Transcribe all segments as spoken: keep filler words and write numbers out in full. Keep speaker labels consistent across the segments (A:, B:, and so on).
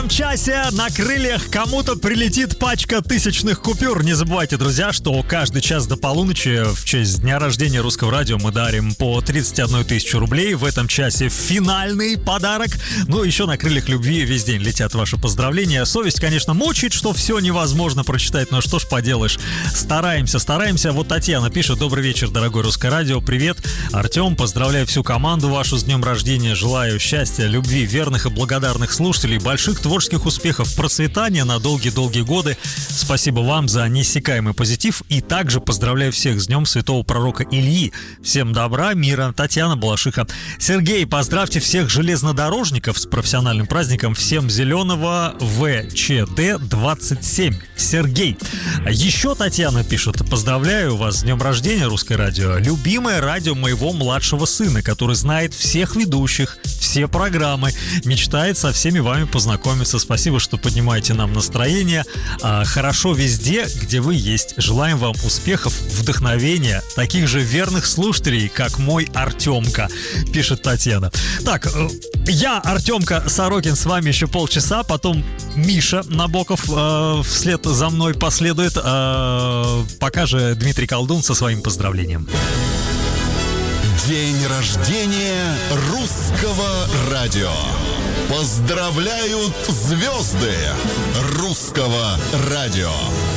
A: В часе на крыльях кому-то прилетит пачка тысячных купюр. Не забывайте, друзья, что каждый час до полуночи в честь дня рождения Русского радио мы дарим по тридцать одну тысячу рублей. В этом часе финальный подарок. Ну, еще на крыльях любви весь день летят ваши поздравления. Совесть, конечно, мучает, что все невозможно прочитать, но что ж поделаешь. Стараемся, стараемся. Вот Татьяна пишет: добрый вечер, дорогой Русское радио. Привет, Артем. Поздравляю всю команду вашу с днем рождения. Желаю счастья, любви, верных и благодарных слушателей, больших творческих успехов, процветания на долгие-долгие годы. Спасибо вам за неиссякаемый позитив. И также поздравляю всех с днем святого пророка Ильи. Всем добра, мира. Татьяна Балашиха. Сергей, поздравьте всех железнодорожников с профессиональным праздником. Всем зеленого вэ че дэ двадцать семь. Сергей. Еще Татьяна пишет: поздравляю вас с днем рождения, Русское радио. Любимое радио моего младшего сына, который знает всех ведущих, все программы, мечтает со всеми вами познакомиться. Спасибо, что поднимаете нам настроение. А, хорошо везде, где вы есть. Желаем вам успехов, вдохновения, таких же верных слушателей, как мой Артемка, пишет Татьяна. Так, я, Артемка Сорокин, с вами еще полчаса, потом Миша Набоков э, вслед за мной последует. Э, пока же Дмитрий Колдун со своим поздравлением.
B: День рождения Русского радио. Поздравляют звезды Русского радио.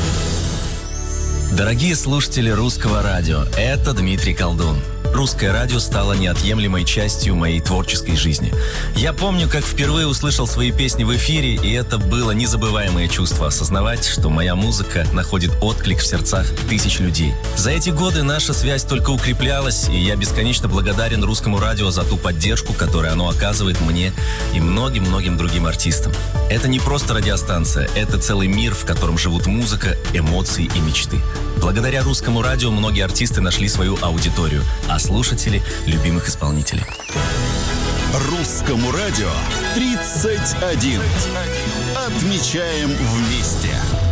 C: Дорогие слушатели Русского радио, это Дмитрий Колдун. Русское радио стало неотъемлемой частью моей творческой жизни. Я помню, как впервые услышал свои песни в эфире, и это было незабываемое чувство — осознавать, что моя музыка находит отклик в сердцах тысяч людей. За эти годы наша связь только укреплялась, и я бесконечно благодарен Русскому радио за ту поддержку, которую оно оказывает мне и многим-многим другим артистам. Это не просто радиостанция, это целый мир, в котором живут музыка, эмоции и мечты. Благодаря Русскому радио многие артисты нашли свою аудиторию, а слушатели — любимых исполнителей.
B: Русскому радио тридцать один. Отмечаем вместе.